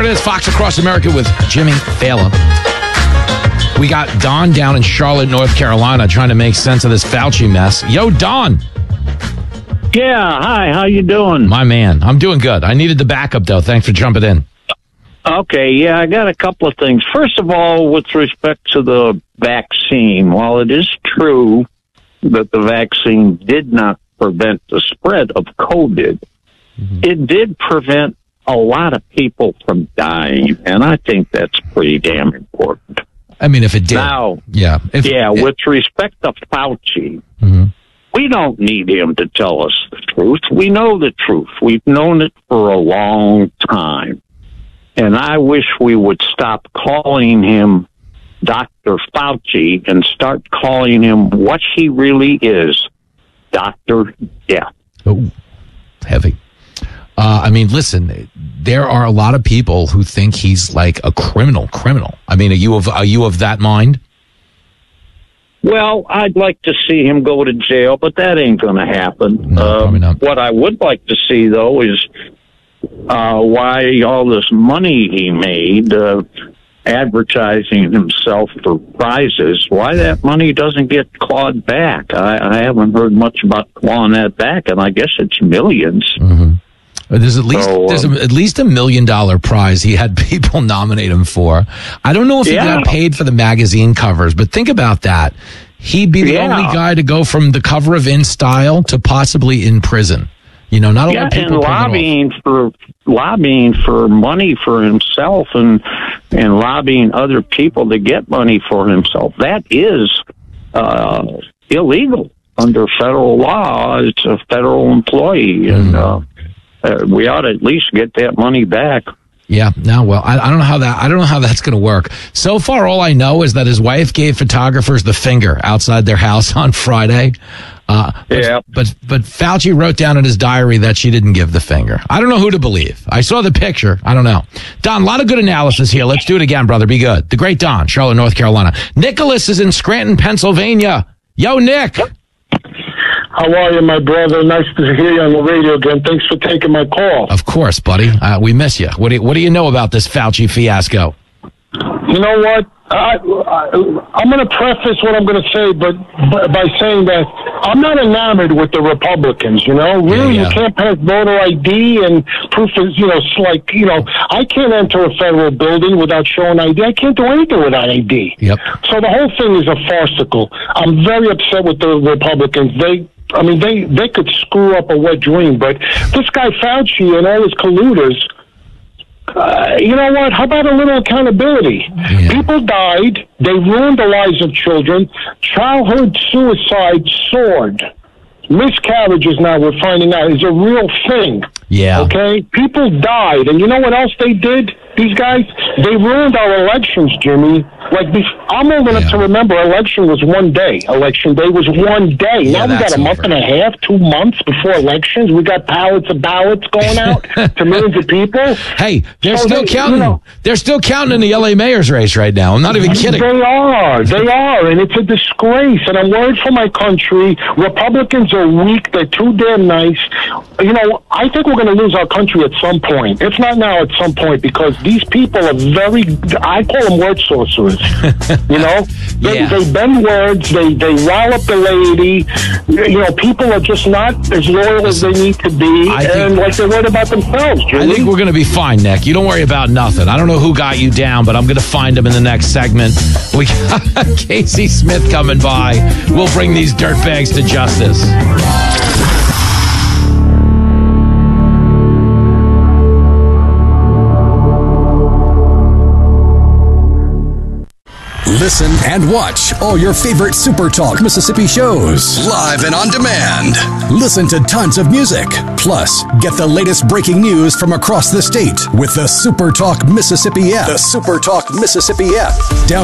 is Fox Across America with Jimmy Fallon. We got Don down in Charlotte, North Carolina, trying to make sense of this Fauci mess. Yo, Don. Yeah, hi, how you doing? My man, I'm doing good. I needed the backup, though. Thanks for jumping in. Okay, yeah, I got a couple of things. First of all, with respect to the vaccine, while it is true that the vaccine did not prevent the spread of COVID, it did prevent a lot of people from dying, and I think that's pretty damn important. I mean, if it did. Now, with respect to Fauci, we don't need him to tell us the truth. We know the truth. We've known it for a long time. And I wish we would stop calling him Dr. Fauci and start calling him what he really is, Dr. Death. Oh, heavy. I mean, listen, there are a lot of people who think he's like a criminal. I mean, are you of that mind? Well, I'd like to see him go to jail, but that ain't going to happen. No, probably not. What I would like to see, though, is why all this money he made advertising himself for prizes, why that money doesn't get clawed back. I haven't heard much about clawing that back, and I guess it's millions. There's at least at least $1 million prize he had people nominate him for. I don't know if he got paid for the magazine covers, but think about that. He'd be the only guy to go from the cover of InStyle to possibly in prison. You know, not a lot of people and lobbying for money for himself and lobbying other people to get money for himself. That is illegal under federal law. It's a federal employee, and we ought to at least get that money back. Yeah, no, well, I don't know how that's going to work. So far, all I know is that his wife gave photographers the finger outside their house on Friday. But Fauci wrote down in his diary that she didn't give the finger. I don't know who to believe. I saw the picture. I don't know. Don, a lot of good analysis here. Let's do it again, brother. Be good. The great Don, Charlotte, North Carolina. Nicholas is in Scranton, Pennsylvania. Yo, Nick. How are you, my brother? Nice to hear you on the radio again. Thanks for taking my call. Of course, buddy. We miss you. What do you know about this Fauci fiasco? You know what? I'm going to preface what I'm going to say, but by saying that I'm not enamored with the Republicans. You know, really, you can't pass voter ID and proof is, I can't enter a federal building without showing ID. I can't do anything without ID. Yep. So the whole thing is a farcical. I'm very upset with the Republicans. They could screw up a wet dream, but this guy Fauci and all his colluders. You know what? How about a little accountability? Yeah. People died. They ruined the lives of children. Childhood suicide soared. Miscarriages, now we're finding out, is a real thing. Yeah. Okay? People died. And you know what else they did? These guys, they ruined our elections, Jimmy. I'm old enough to remember election was one day. Election day was one day. Yeah, now we got a month and a half, 2 months before elections. We got pallets of ballots going out to millions of people. Hey, they're still counting. They're still counting in the LA mayor's race right now. I'm not even kidding. They are, and it's a disgrace. And I'm worried for my country. Republicans are weak. They're too damn nice. You know, I think we're going to lose our country at some point. If not now, at some point, because these people are I call them word sorcerers. You know, they bend words, they rile up the lady. You know, people are just not as loyal as they need to be, they're worried about themselves, Jimmy. I think we're going to be fine, Nick. You don't worry about nothing. I don't know who got you down, but I'm going to find him in the next segment. We got Casey Smith coming by. We'll bring these dirtbags to justice. Listen and watch all your favorite Super Talk Mississippi shows live and on demand. Listen to tons of music. Plus, get the latest breaking news from across the state with the Super Talk Mississippi app. The Super Talk Mississippi app.